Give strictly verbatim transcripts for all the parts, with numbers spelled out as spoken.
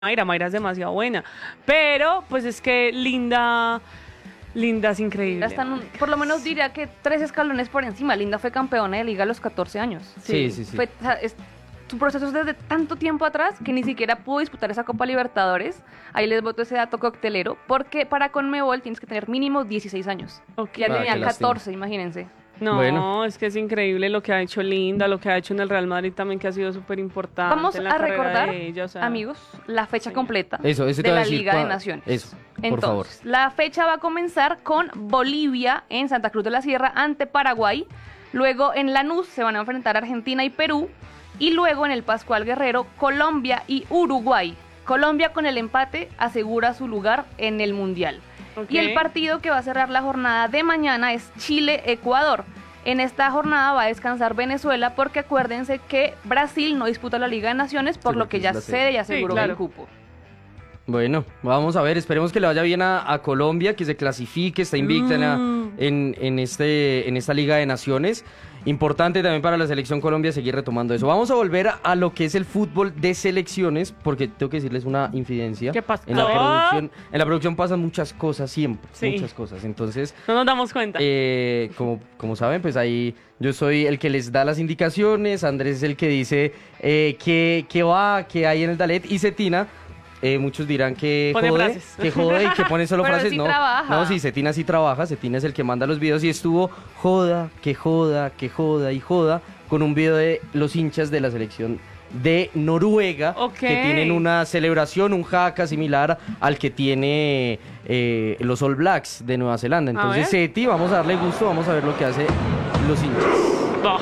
Mayra, Mayra es demasiado buena, pero pues es que Linda, Linda es increíble. Están un- por lo menos diría que tres escalones por encima. Linda fue campeona de liga a los catorce años. Sí, sí, sí. Fue, o sea, es- su proceso es desde tanto tiempo atrás que ni siquiera pudo disputar esa Copa Libertadores. Ahí les boto ese dato coctelero, porque para Conmebol tienes que tener mínimo dieciséis años. Ok. Ya Ah, tenían qué lástima. catorce, imagínense. No, Bueno. es que es increíble lo que ha hecho Linda, lo que ha hecho en el Real Madrid también, que ha sido súper importante. Vamos en la a carrera recordar, de ella, o sea, amigos, la fecha sí. completa Eso, eso te de iba a la decir, Liga de cua- Naciones. eso, por Entonces, favor. la fecha va a comenzar con Bolivia en Santa Cruz de la Sierra ante Paraguay. Luego en Lanús se van a enfrentar Argentina y Perú. Y luego en el Pascual Guerrero, Colombia y Uruguay. Colombia con el empate asegura su lugar en el Mundial. Ok. Y el partido que va a cerrar la jornada de mañana es Chile-Ecuador. En esta jornada va a descansar Venezuela porque acuérdense que Brasil no disputa la Liga de Naciones, por Sí, lo porque que es ya la sede. cede y Sí, aseguró claro. el cupo. Bueno, vamos a ver, esperemos que le vaya bien a, a Colombia, que se clasifique, está invicta en, la- Mm. en, en este, en esta Liga de Naciones. Importante también para la selección Colombia seguir retomando eso. Vamos a volver a, a lo que es el fútbol de selecciones, porque tengo que decirles una infidencia. ¿Qué pasó? En la producción, en la producción pasan muchas cosas siempre, Sí. muchas cosas. Entonces, No nos damos cuenta. Eh, como, como saben, pues ahí yo soy el que les da las indicaciones, Andrés es el que dice eh, qué, qué va, qué hay en el Dalet, y Cetina, eh, muchos dirán que Pone jode, frases. que jode y que pone solo Pero frases, sí no, trabaja. no, sí, Cetina sí trabaja, Cetina es el que manda los videos y estuvo joda, que joda, que joda y joda con un video de los hinchas de la selección de Noruega, Ok. que tienen una celebración, un jaca similar al que tiene eh, los All Blacks de Nueva Zelanda. Entonces, ver. Ceti, vamos a darle gusto, vamos a ver lo que hace los hinchas. Oh.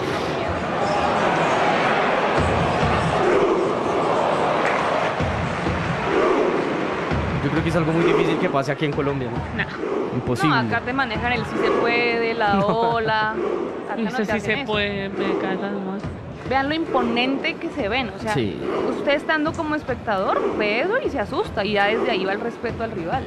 Yo creo que es algo muy difícil que pase aquí en Colombia, ¿no? No. Imposible. No, acá te manejan el si se puede, la ola. Acá no Y te sé si hacen se eso. puede, me cae tan mal. Vean lo imponente que se ven. O sea, Sí. usted estando como espectador ve eso y se asusta. Y ya desde ahí va el respeto al rival.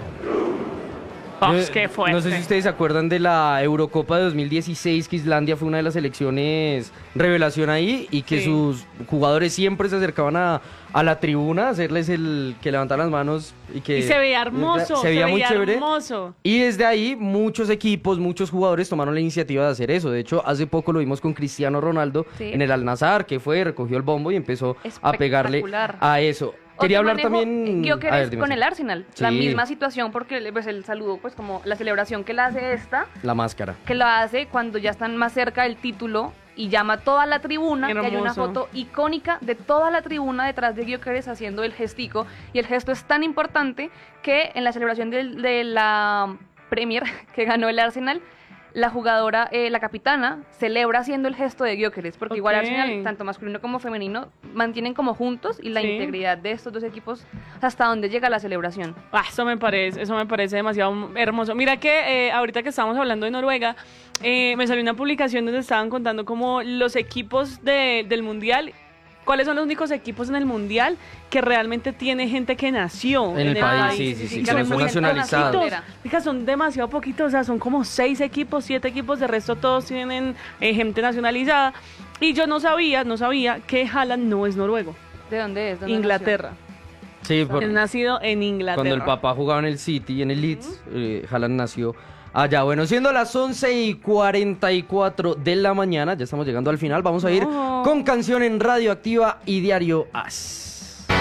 Oh, Yo- qué fuerte. No sé si ustedes se acuerdan de la Eurocopa de dos mil dieciséis, que Islandia fue una de las selecciones revelación ahí y que Sí. sus jugadores siempre se acercaban a, a la tribuna a hacerles el que levantar las manos y que Y se veía hermoso, se veía muy chévere. hermoso. Y desde ahí muchos equipos, muchos jugadores tomaron la iniciativa de hacer eso. De hecho, hace poco lo vimos con Cristiano Ronaldo Sí. en el Al-Nassr, que fue, recogió el bombo y empezó a pegarle Espectacular. a eso. Quería Otro hablar manejo, también... eh, Gyökeres a ver, dime, con sí. el Arsenal. La Sí. misma situación porque pues, el saludo, pues como la celebración que la hace esta, La máscara. que la hace cuando ya están más cerca del título y llama a toda la tribuna. Y hay una Hermoso. foto icónica de toda la tribuna detrás de Gyökeres haciendo el gestico. Y el gesto es tan importante que en la celebración del- de, la Premier que ganó el Arsenal, la jugadora, eh, la capitana, celebra haciendo el gesto de Gyökeres, porque igual Ok. Arsenal, tanto masculino como femenino, mantienen como juntos y la Sí. integridad de estos dos equipos hasta donde llega la celebración. Ah, eso me parece, eso me parece demasiado hermoso. Mira que eh, ahorita que estábamos hablando de Noruega, eh, me salió una publicación donde estaban contando como los equipos de- del mundial. ¿Cuáles son los únicos equipos en el mundial que realmente tiene gente que nació En el país, sí, sí, sí, Y que son no son muy nacionalizados. poquitos. Fija, son demasiado poquitos, o sea, son como seis equipos, siete equipos, de resto todos tienen eh, gente nacionalizada. Y yo no sabía, no sabía que Haaland no es noruego, ¿De dónde es? ¿Dónde Inglaterra. Sí, por- Es nacido en Inglaterra. cuando el papá jugaba en el City, en el Leeds, eh, Haaland nació allá. Bueno, siendo las once y cuarenta y cuatro de la mañana, ya estamos llegando al final, vamos a ir No. con canción en Radioactiva y Diario As.